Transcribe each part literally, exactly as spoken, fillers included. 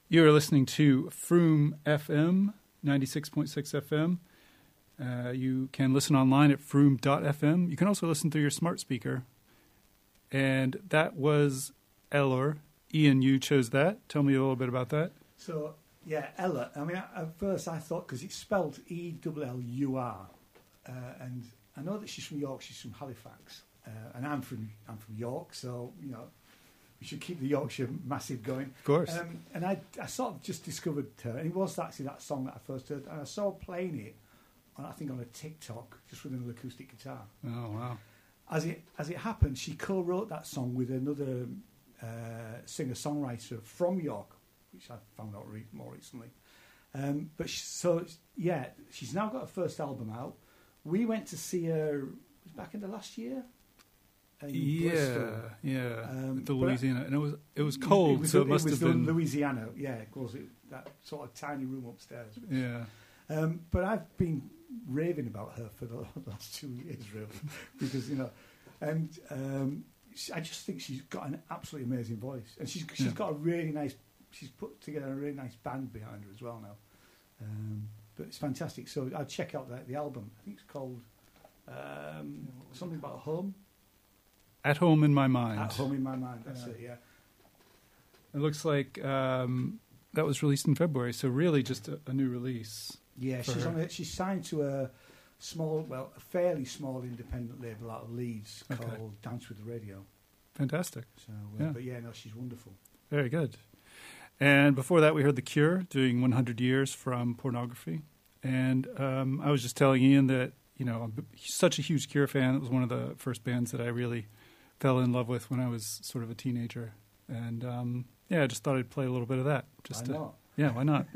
You are listening to Froome F M, ninety-six point six F M. Uh, you can listen online at froome dot f m. You can also listen through your smart speaker. And that was Ellor. Ian, you chose that. Tell me a little bit about that. So, yeah, Ellor. I mean, at first I thought, because it's spelled E L L U R, uh, and I know that she's from York, she's from Halifax, uh, and I'm from I'm from York, so, you know, we should keep the Yorkshire massive going. Of course. Um, and I, I sort of just discovered her, and it was actually that song that I first heard, and I saw her playing it, on, I think on a TikTok, just with an acoustic guitar. Oh, wow. As it as it happened, she co-wrote that song with another uh, singer-songwriter from York, which I found out re- more recently. Um, but she, so, yeah, she's now got her first album out. We went to see her back in the last year. In yeah, Bristol. yeah, Um, the but- Louisiana, and it was it was cold, It was, so it it must was have the been. Louisiana, yeah, it was it, that sort of tiny room upstairs. Yeah, Um, but I've been raving about her for the last two years, really, because, you know, and um, she, I just think she's got an absolutely amazing voice, and she's she's Yeah. got a really nice. She's put together a really nice band behind her as well now. Um, but it's fantastic. So I'd check out the, the album. I think it's called um, something about home. At Home in My Mind. At Home in My Mind. That's Yeah. it. Yeah. It looks like um, that was released in February, so really just a, a new release. Yeah, for she's her. on. A, she's signed to a small, well, a fairly small independent label out of Leeds Okay. called Dance with the Radio. Fantastic. So, uh, Yeah. but yeah, no, she's wonderful. Very good. And before that, we heard The Cure doing one hundred years from Pornography. And um, I was just telling Ian that, you know, I'm b- such a huge Cure fan. It was one of the first bands that I really fell in love with when I was sort of a teenager. And, um, yeah, I just thought I'd play a little bit of that. Just Why to, not? Yeah, why not?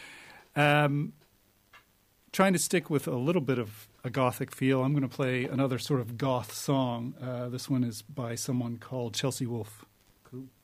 um, trying to stick with a little bit of a gothic feel, I'm going to play another sort of goth song. Uh, this one is by someone called Chelsea Wolfe. Cool.